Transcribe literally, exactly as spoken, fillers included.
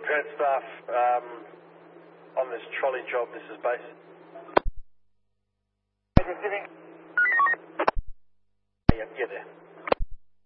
ground staff um, on this trolley job. This is base. Receiving.